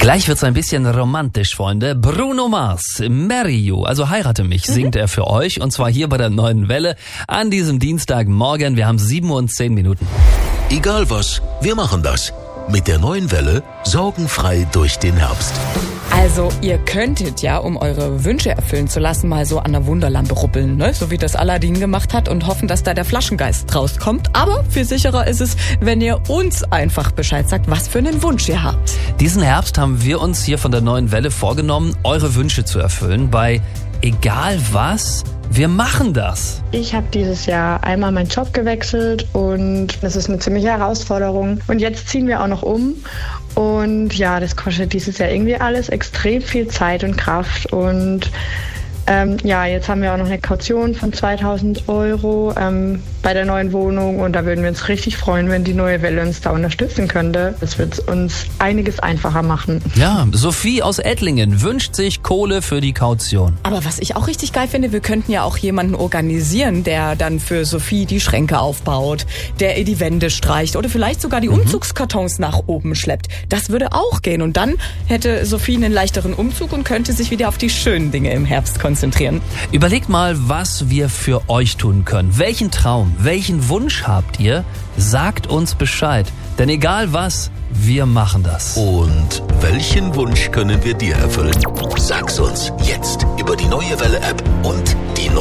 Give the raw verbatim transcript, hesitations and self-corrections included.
Gleich wird's ein bisschen romantisch, Freunde. Bruno Mars, Marry You, also heirate mich, singt er für euch. Und zwar hier bei der Neuen Welle an diesem Dienstagmorgen. Wir haben sieben Uhr und zehn Minuten. Egal was, wir machen das. Mit der Neuen Welle sorgenfrei durch den Herbst. Also ihr könntet ja, um eure Wünsche erfüllen zu lassen, mal so an der Wunderlampe ruppeln, ne? So wie das Aladdin gemacht hat und hoffen, dass da der Flaschengeist rauskommt. Aber viel sicherer ist es, wenn ihr uns einfach Bescheid sagt, was für einen Wunsch ihr habt. Diesen Herbst haben wir uns hier von der Neuen Welle vorgenommen, eure Wünsche zu erfüllen. Bei egal was, wir machen das. Ich habe dieses Jahr einmal meinen Job gewechselt und das ist eine ziemliche Herausforderung. Und jetzt ziehen wir auch noch um. Und ja, das kostet dieses Jahr irgendwie alles extrem viel Zeit und Kraft. Und ähm, ja, jetzt haben wir auch noch eine Kaution von zweitausend Euro ähm, bei der neuen Wohnung. Und da würden wir uns richtig freuen, wenn die Neue Welle uns da unterstützen könnte. Das wird uns einiges einfacher machen. Ja, Sophie aus Ettlingen wünscht sich Kohle für die Kaution. Aber was ich auch richtig geil finde, wir könnten ja auch jemanden organisieren, der dann für Sophie die Schränke aufbaut, der ihr die Wände streicht oder vielleicht sogar die Umzugskartons nach oben schleppt. Das würde auch gehen. Und dann hätte Sophie einen leichteren Umzug und könnte sich wieder auf die schönen Dinge im Herbst konzentrieren. Überlegt mal, was wir für euch tun können. Welchen Traum, welchen Wunsch habt ihr? Sagt uns Bescheid. Denn egal was, wir machen das. Und welchen Wunsch können wir dir erfüllen? Sag's uns jetzt über die Neue Welle App und die